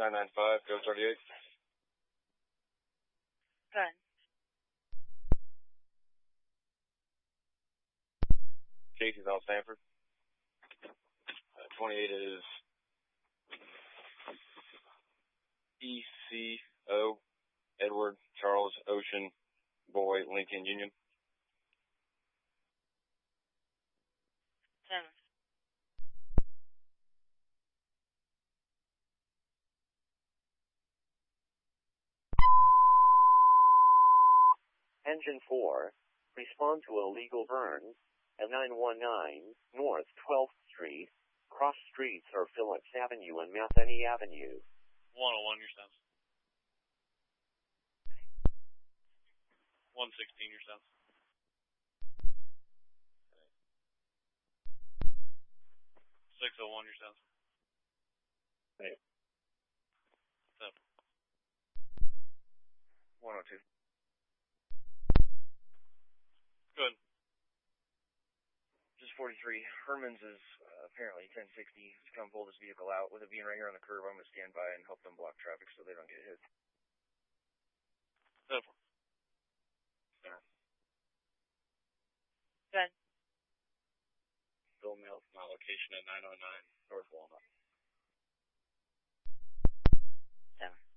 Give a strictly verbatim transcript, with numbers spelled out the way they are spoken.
nine nine five, go thirty-eight. Good. Casey's on Stanford. Uh, twenty-eight is E C O, Edward, Charles, Ocean, Boy, Lincoln, Union. ten. Engine four, respond to a legal burn at nine one nine North twelfth Street. Cross streets are Phillips Avenue and Matheny Avenue. one oh one, your sense. one sixteen, your sense. six oh one, your sense. Hey. Seven. one oh two. Good. Just forty-three. Herman's is uh, apparently ten sixty. He's come pull this vehicle out. With it being right here on the curb, I'm going to stand by and help them block traffic so they don't get hit. Seven. Yeah. Good. Bill mailed my location at nine oh nine North Walnut. Seven.